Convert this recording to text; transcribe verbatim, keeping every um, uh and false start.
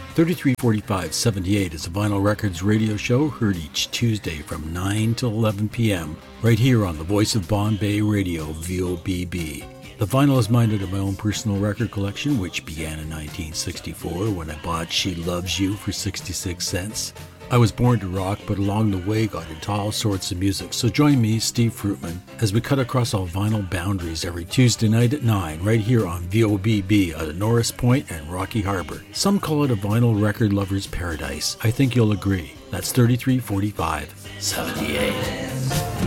thirty-three forty-five seventy-eight is a Vinyl Records radio show heard each Tuesday from nine to eleven p.m. right here on the Voice of Bombay Radio, V O B B. The vinyl is minded of my own personal record collection, which began in nineteen sixty-four when I bought She Loves You for sixty-six cents. I was born to rock, but along the way got into all sorts of music. So join me, Steve Fruitman, as we cut across all vinyl boundaries every Tuesday night at nine, right here on V O B B out of Norris Point and Rocky Harbor. Some call it a vinyl record lover's paradise. I think you'll agree. That's thirty-three forty-five seventy-eight.